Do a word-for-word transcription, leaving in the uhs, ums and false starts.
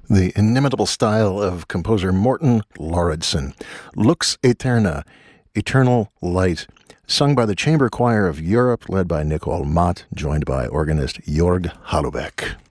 The inimitable style of composer Morten Lauridsen. Lux Aeterna, Eternal Light, sung by the Chamber Choir of Europe, led by Nicole Mott, joined by organist Jörg Hallubek.